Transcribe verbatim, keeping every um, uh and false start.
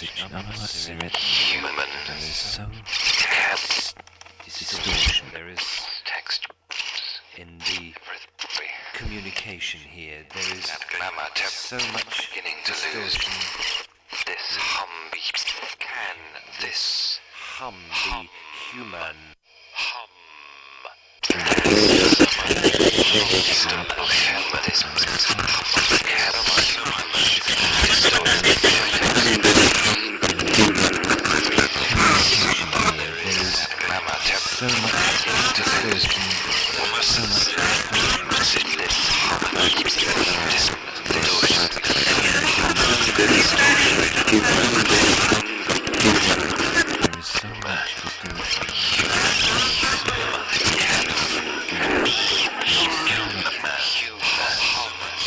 each other. There is human. There is so Cats. distortion. There is Text. in the communication here. There is That glamour tip so much beginning to lose. distortion. This hum be. Can this Hum hum be human. hum? This distortion of humanism. Can glamour tip So much distortion. almost So much this hum distortion. Human.